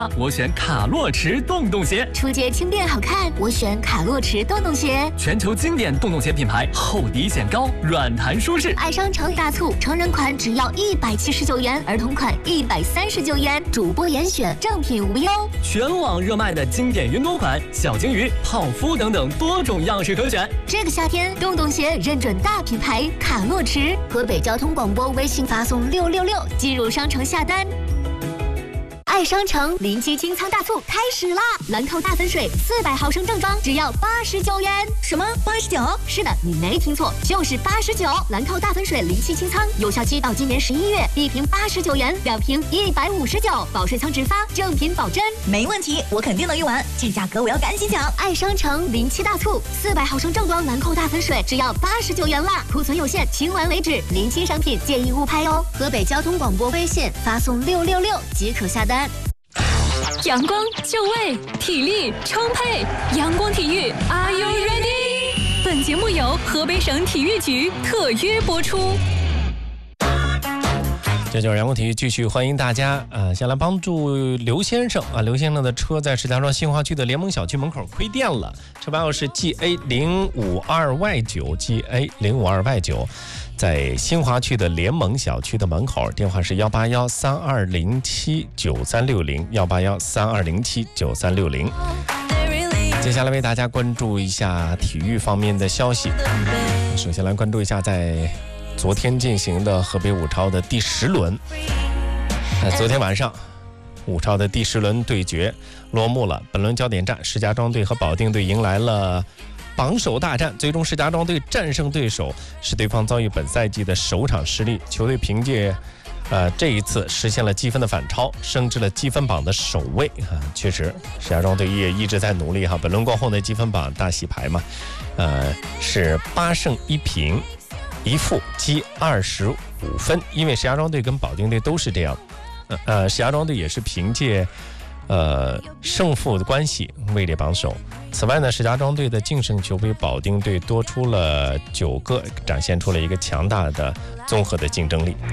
我选卡洛驰洞洞鞋。 出街轻便好看，我选卡洛驰洞洞鞋。 全球经典洞洞鞋品牌，厚底显高，软弹舒适。 爱商城大促，成人款只要179元，儿童款139元，主播严选，正品无忧。 全网热卖的经典运动款，小鲸鱼、泡芙等等多种样式可选。 这个夏天，洞洞鞋认准大品牌卡洛驰。河北交通广播微信发送666进入商城下单。爱商城临期清仓大促开始啦！兰蔻大粉水400毫升正装只要89元。 什么89？ 是的，你没听错，就是89。兰蔻大粉水临期清仓，有效期到今年11月，1瓶89元，2瓶159，保水仓直发，正品保真。 没问题，我肯定能用完，这价格我要赶紧抢！ 爱商城临期大促，400毫升正装兰蔻大粉水只要89元啦，库存有限，清完为止，临期商品建议勿拍哦。河北交通广播微信发送666即可下单。 阳光就位，体力充沛，阳光体育 ，Are you ready？ 本节目由河北省体育局特约播出。 这就是阳光体育，继续欢迎大家先来帮助刘先生啊，刘先生的车在石家庄新华区的联盟小区门口亏电了，车牌号是 GA052Y9，GA052Y9。在新华区的联盟小区的门口，电话是181-3207-9360，181-3207-9360。接下来为大家关注一下体育方面的消息。首先来关注一下在昨天进行的河北五超的第10轮。昨天晚上五超的第10轮对决落幕了，本轮焦点战石家庄队和保定队迎来了榜首大战，最终石家庄队战胜对手，使对方遭遇本赛季的首场失利。球队凭借这一次实现了积分的反超，升至了积分榜的首位确实石家庄队也一直在努力本轮过后的积分榜大洗牌嘛，是8胜1平1负，积25分。因为石家庄队跟保定队都是这样，石家庄队也是凭借胜负的关系位列榜首。此外呢，石家庄队的净胜球比保定队多出了9个，展现出了一个强大的综合的竞争力。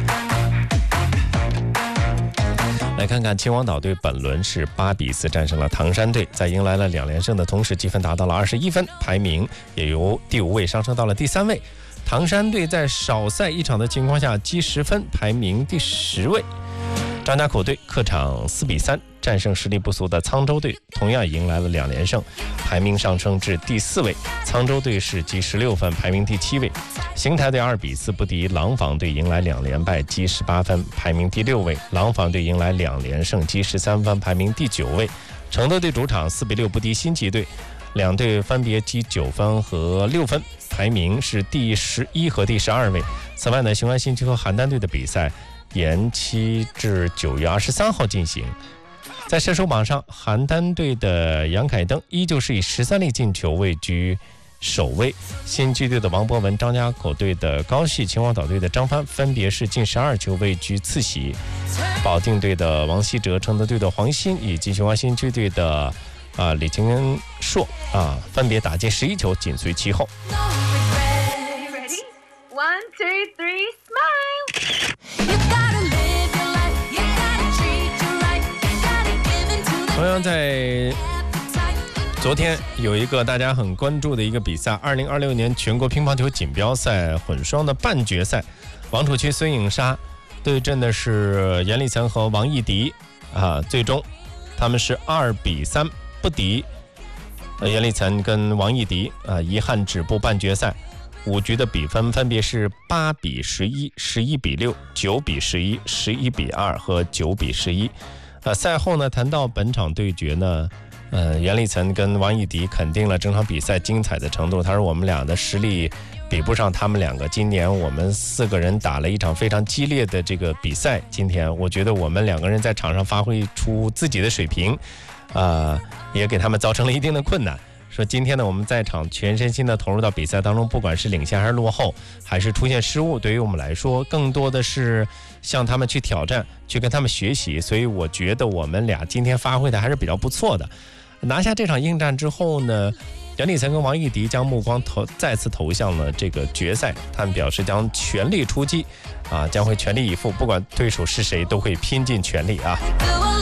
来看看秦皇岛队本轮是8比4战胜了唐山队，在迎来了2连胜的同时，积分达到了21分，排名也由第5位上升到了第3位。唐山队在少赛1场的情况下积10分，排名第10位。张家口队客场4比3战胜实力不俗的沧州队，同样迎来了2连胜，排名上升至第4位。沧州队是积16分，排名第7位。邢台队2比4不敌廊坊队，迎来2连败，积18分，排名第6位。廊坊队迎来2连胜，积13分，排名第9位。成都队主场4比6不敌新奇队，两队分别积9分和6分，排名是第11和第12位。此外呢，雄安新区和邯郸队的比赛延期至9月23号进行。在射手榜上，邯郸队的杨凯登依旧是以13粒进球位居首位，新区队的王博文、张家口队的高旭、秦皇岛队的张帆分别是进12球位居次席。保定队的王希哲、承德队的黄鑫以及雄安新区队的李清硕分别打进11球，紧随其后。 Ready? 1, 2, 3, smile. 同样在昨天有一个大家很关注的一个比赛，2026年全国乒乓球锦标赛混双的半决赛，王楚钦、孙颖莎对阵的是严立岑和王艺迪最终他们是2比3不敌严立岑跟王艺迪遗憾止步半决赛。5局的比分分别是8比11、11比6、9比11、11比2和9比11。赛后呢，谈到本场对决呢，严立岑跟王艺迪肯定了整场比赛精彩的程度。他说我们俩的实力比不上他们2个，今年我们4个人打了一场非常激烈的这个比赛。今天我觉得我们2个人在场上发挥出自己的水平，也给他们造成了一定的困难。说今天呢，我们在场全身心的投入到比赛当中，不管是领先还是落后，还是出现失误，对于我们来说更多的是向他们去挑战，去跟他们学习。所以我觉得我们俩今天发挥的还是比较不错的。拿下这场硬战之后呢，杨立岑跟王艺迪将目光再次投向了这个决赛，他们表示将全力出击将会全力以赴，不管对手是谁都会拼尽全力